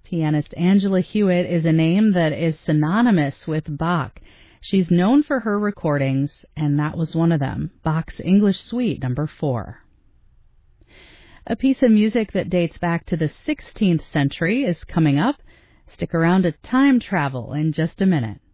Pianist Angela Hewitt is a name that is synonymous with Bach. She's known for her recordings, and that was one of them, Bach's English Suite No. 4. A piece of music that dates back to the 16th century is coming up. Stick around to Time Travel in just a minute.